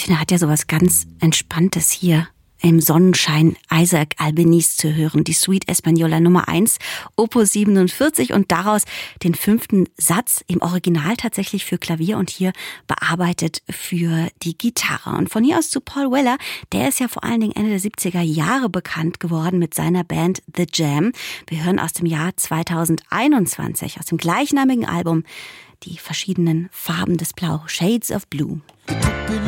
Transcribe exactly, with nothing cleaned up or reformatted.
Tina hat ja sowas ganz Entspanntes hier im Sonnenschein, Isaac Albeniz zu hören, die Suite Española Nummer eins, Opus siebenundvierzig und daraus den fünften Satz im Original tatsächlich für Klavier und hier bearbeitet für die Gitarre. Und von hier aus zu Paul Weller, der ist ja vor allen Dingen Ende der siebziger Jahre bekannt geworden mit seiner Band The Jam. Wir hören aus dem Jahr zweitausendeinundzwanzig, aus dem gleichnamigen Album, die verschiedenen Farben des Blau, Shades of Blue.